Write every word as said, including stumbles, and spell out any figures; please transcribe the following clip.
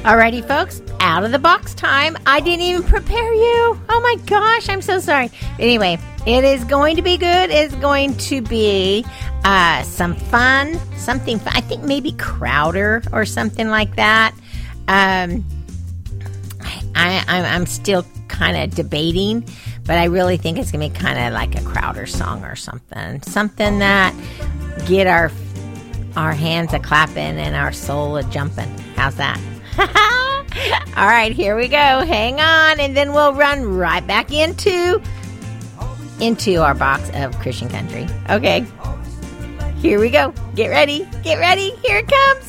Alrighty, folks, out of the box time. I didn't even prepare you. Oh my gosh, I'm so sorry. Anyway, it is going to be good. It's going to be uh, some fun, something fun. I think maybe Crowder or something like that. Um, I, I, I'm still kind of debating, but I really think it's going to be kind of like a Crowder song or something. Something that get our our hands a clapping and our soul a jumping. How's that? All right, here we go. Hang on, and then we'll run right back into into our box of Christian country. Okay, here we go. Get ready. Get ready. Here it comes.